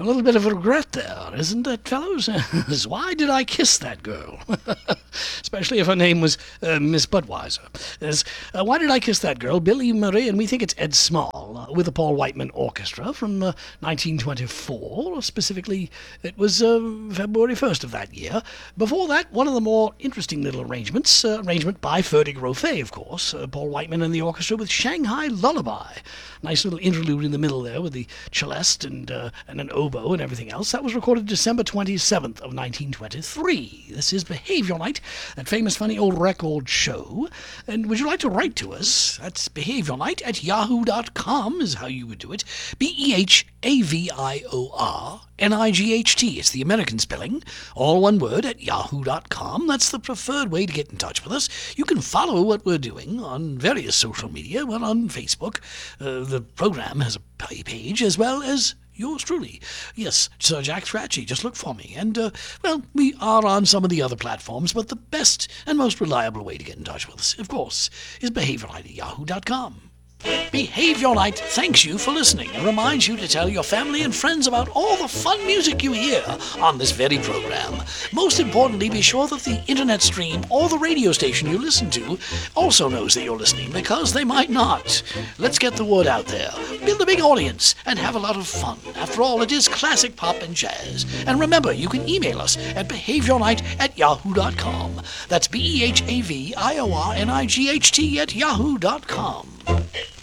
little bit of regret there, isn't it, fellows? Why did I kiss that girl? Especially if her name was Miss Budweiser. Why did I kiss that girl? Billy Murray, and we think it's Ed Small, with the Paul Whiteman Orchestra from 1924. Specifically, it was February 1st of that year. Before that, one of the more interesting little arrangements, arrangement by Ferdig Rofé, of course, Paul Whiteman and the orchestra with Shanghai Lullaby. Nice little interlude in the middle there with the celeste and an oboe and everything else. That was recorded December 27th of 1923. This is Behave Your Night, that famous funny old record show. And would you like to write to us? That's behaveyournight@yahoo.com is how you would do it. BEHAVIORNIGHT. It's the American spelling, all one word, at yahoo.com. That's the preferred way to get in touch with us. You can follow what we're doing on various social media. We're on Facebook. The program has a page, as well as yours truly. Yes, Sir Jack Scratchy, just look for me. And, we are on some of the other platforms, but the best and most reliable way to get in touch with us, of course, is behaveyournight@yahoo.com. Behave Your Night thanks you for listening and reminds you to tell your family and friends about all the fun music you hear on this very program. Most importantly, be sure that the internet stream or the radio station you listen to also knows that you're listening, because they might not. Let's get the word out there, build a big audience, and have a lot of fun. After all, it is classic pop and jazz. And remember, you can email us at behaveyournight@yahoo.com. That's BEHAVIORNIGHT@yahoo.com.